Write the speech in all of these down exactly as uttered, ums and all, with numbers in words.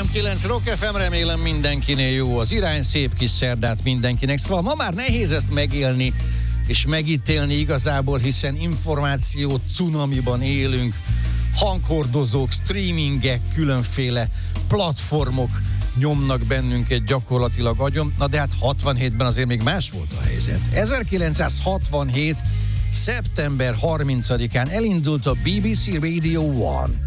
kilenc Rock ef em, remélem mindenkinél jó az irány, szép kis szerdát mindenkinek. Szóval ma már nehéz ezt megélni és megítélni igazából, hiszen információ cunamiban élünk, hanghordozók, streamingek, különféle platformok nyomnak bennünket gyakorlatilag agyon. Na de hát hatvanhétben azért még más volt a helyzet. ezerkilencszázhatvanhét. szeptember harmincadikán elindult a bé bé cé Radio One.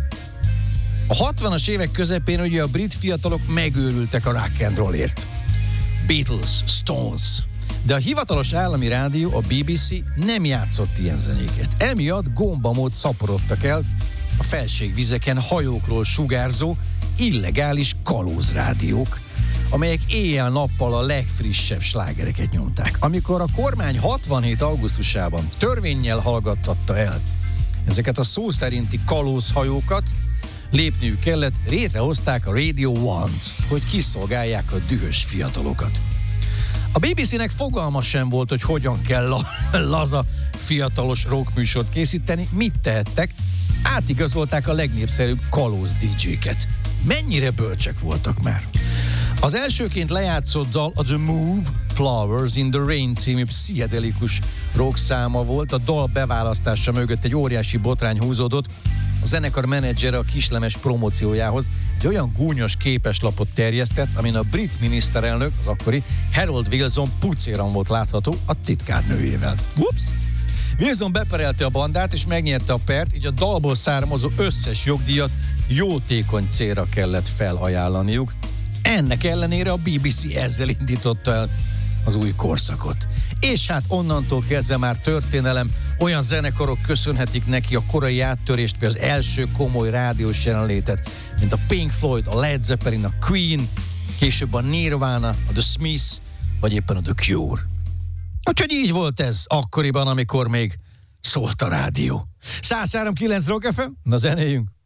A hatvanas évek közepén ugye a brit fiatalok megőrültek a rock and rollért. Beatles, Stones. De a hivatalos állami rádió, a bé bé cé nem játszott ilyen zenéket. Emiatt gombamód szaporodtak el a felségvizeken hajókról sugárzó illegális kalózrádiók, amelyek éjjel-nappal a legfrissebb slágereket nyomták. Amikor a kormány hatvanhét augusztusában törvénnyel hallgattatta el ezeket a szó szerinti kalózhajókat, lépniük kellett, létrehozták a Radio One-t, hogy kiszolgálják a dühös fiatalokat. A bé bé cének fogalma sem volt, hogy hogyan kell la- laza, fiatalos rockműsort készíteni, mit tehettek, átigazolták a legnépszerűbb kalóz dé dzséket. Mennyire bölcsek voltak már. Az elsőként lejátszott dal a The Move, Flowers in the Rain című pszichedelikus rock száma volt. A dal beválasztása mögött egy óriási botrány húzódott. A zenekar menedzsere a kislemes promóciójához egy olyan gúnyos képeslapot terjesztett, amin a brit miniszterelnök, az akkori Harold Wilson pucéran volt látható a titkárnőjével. Ups! Wilson beperelte a bandát és megnyerte a pert, így a dalból származó összes jogdíjat jótékony célra kellett felajánlaniuk. Ennek ellenére a bé bé cé ezzel indította el az új korszakot. És hát onnantól kezdve már történelem, olyan zenekarok köszönhetik neki a korai áttörést, vagy az első komoly rádiós jelenlétet, mint a Pink Floyd, a Led Zeppelin, a Queen, később a Nirvana, a The Smiths, vagy éppen a The Cure. Úgyhogy így volt ez akkoriban, amikor még szólt a rádió. száz három kilenc Rock ef em, na zenéljünk!